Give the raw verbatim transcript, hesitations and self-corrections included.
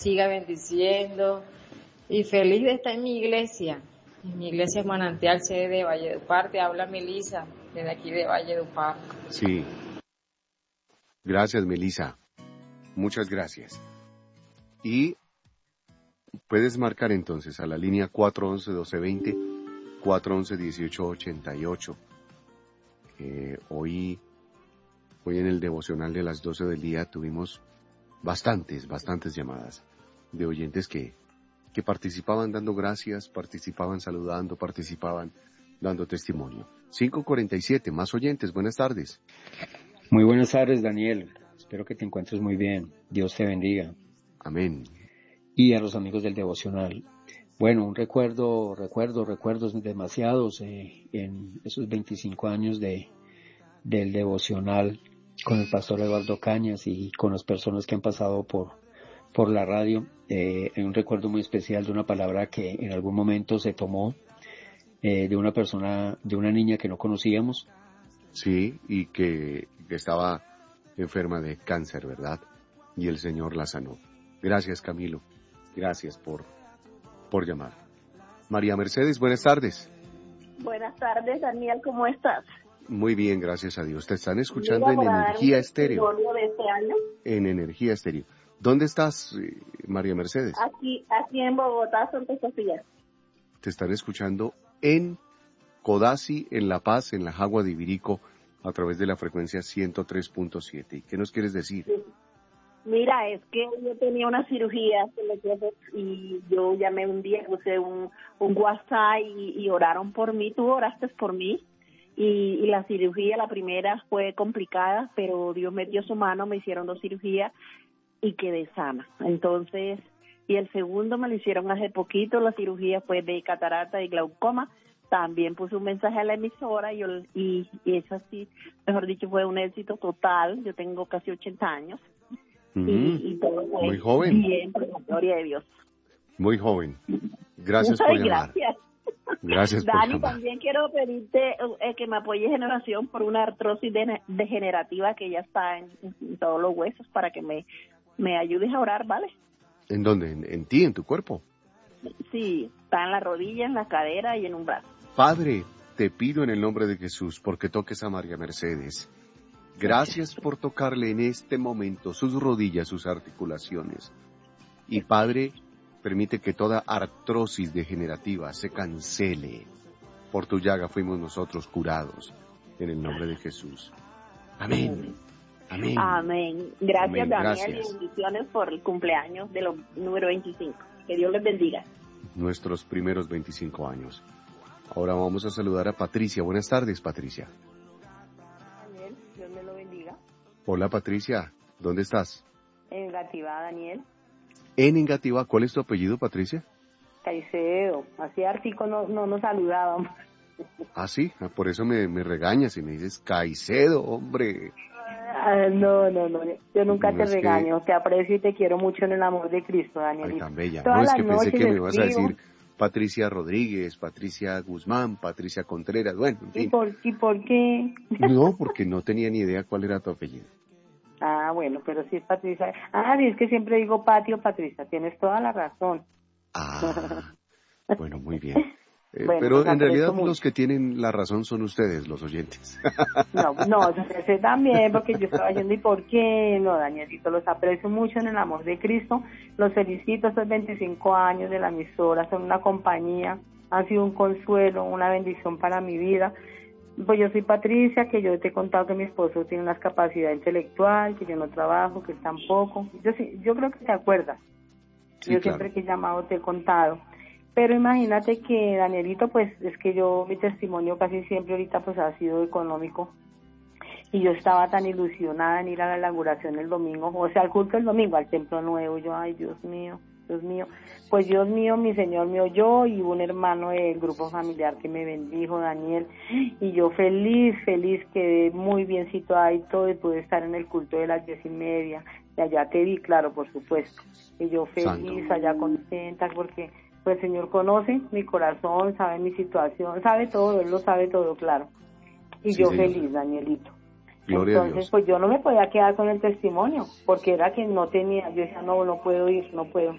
siga bendiciendo y feliz de estar en mi iglesia. En mi iglesia Manantial, sede de Valledupar. Te habla Melisa, desde aquí de Valledupar. Sí. Gracias, Melisa. Muchas gracias. Y puedes marcar entonces a la línea cuatro once, doce veinte, cuatro once, dieciocho ochenta y ocho. Eh, hoy, hoy en el devocional de las doce del día tuvimos bastantes, bastantes llamadas de oyentes que, que participaban dando gracias, participaban saludando, participaban dando testimonio. cinco cuarenta y siete, más oyentes, buenas tardes. Muy buenas tardes, Daniel. Espero que te encuentres muy bien. Dios te bendiga. Amén. Y a los amigos del devocional. Bueno, un recuerdo, recuerdo, recuerdos demasiados eh, en esos veinticinco años de del devocional con el pastor Eduardo Cañas y con las personas que han pasado por, por la radio. Eh, hay un recuerdo muy especial de una palabra que en algún momento se tomó eh, de una persona, de una niña que no conocíamos. Sí, y que, que estaba enferma de cáncer, ¿verdad? Y el Señor la sanó. Gracias, Camilo. Gracias por, por llamar. María Mercedes, buenas tardes. Buenas tardes, Daniel, ¿cómo estás? Muy bien, gracias a Dios. Te están escuchando Mira, en Energía Estéreo. De este año. En Energía Estéreo. ¿Dónde estás, María Mercedes? Aquí, aquí en Bogotá, Santa Sofía. Te están escuchando en Codazzi, en La Paz, en la Jagua de Ibirico, a través de la frecuencia ciento tres punto siete. ¿Y qué nos quieres decir? Sí. Mira, es que yo tenía una cirugía y yo llamé un día, puse un, un WhatsApp y, y oraron por mí. Tú oraste por mí. Y, y la cirugía, la primera fue complicada, pero Dios metió su mano, me hicieron dos cirugías y quedé sana. Entonces, y el segundo me lo hicieron hace poquito, la cirugía fue de catarata y glaucoma. También puse un mensaje a la emisora y, yo, y, y eso sí, mejor dicho, fue un éxito total. Yo tengo casi ochenta años. Mm, y, y todo fue muy joven. Bien, por la gloria de Dios. Muy joven. Gracias Muchas por llamar. Gracias. Gracias por Dani, llamar. también quiero pedirte eh, que me apoyes en oración por una artrosis de, degenerativa que ya está en, en todos los huesos, para que me, me ayudes a orar, ¿vale? ¿En dónde? ¿En, en ti, en tu cuerpo? Sí, está en la rodilla, en la cadera y en un brazo. Padre, te pido en el nombre de Jesús porque toques a María Mercedes. Gracias por tocarle en este momento sus rodillas, sus articulaciones. Y Padre, permite que toda artrosis degenerativa se cancele. Por tu llaga fuimos nosotros curados, en el nombre de Jesús. Amén. Amén. Amén. Gracias, Amén. Daniel, Gracias. y bendiciones por el cumpleaños de los número veinticinco. Que Dios les bendiga. Nuestros primeros veinticinco años. Ahora vamos a saludar a Patricia. Buenas tardes, Patricia. Daniel, Dios me lo bendiga. Hola, Patricia. ¿Dónde estás? En Engativá, Daniel. En Engativá. ¿Cuál es tu apellido, Patricia? Caicedo. Así Artico no, no nos saludábamos. Ah, sí. Ah, por eso me, me regañas y me dices Caicedo, hombre. Ah, no, no, no. Yo nunca No, te es regaño. que... Te aprecio y te quiero mucho en el amor de Cristo, Daniel. Ay, tan bella. Todas No, es las que pensé que me ibas a escribo. decir Patricia Rodríguez, Patricia Guzmán, Patricia Contreras. Bueno, en fin. ¿Y por, ¿Y por qué? No, porque no tenía ni idea cuál era tu apellido. Ah, bueno, pero sí es Patricia. Ah, sí, es que siempre digo Patio, Patricia. Tienes toda la razón. Ah, bueno, muy bien. Eh, Bueno, pero pues en realidad aprecio los que tienen la razón son ustedes, los oyentes. No, no, yo sé también, porque yo estaba diciendo, ¿y por qué? No, Danielito, los aprecio mucho en el amor de Cristo. Los felicito estos veinticinco años de la emisora, son una compañía, han sido un consuelo, una bendición para mi vida. Pues yo soy Patricia, que yo te he contado que mi esposo tiene una discapacidad intelectual, que yo no trabajo, que él tampoco. Yo sí, yo creo que te acuerdas. Sí, yo claro. Siempre que he llamado te he contado. Pero imagínate que, Danielito, pues es que yo, mi testimonio casi siempre ahorita pues ha sido económico. Y yo estaba tan ilusionada en ir a la inauguración el domingo, o sea, al culto el domingo, al templo nuevo. Yo, ay, Dios mío, Dios mío. Pues Dios mío, mi Señor me oyó, y hubo un hermano del grupo familiar que me bendijo, Daniel. Y yo feliz, feliz, quedé muy bien situada y todo, y pude estar en el culto de las diez y media. Y allá te vi, claro, por supuesto. Y yo feliz, Santo. allá contenta, porque pues el Señor conoce mi corazón, sabe mi situación, sabe todo, Él lo sabe todo, claro. Y Sí, yo señor. feliz, Danielito. Gloria a Entonces, Dios. pues yo no me podía quedar con el testimonio, porque era que no tenía, yo decía, no, no puedo ir, no puedo.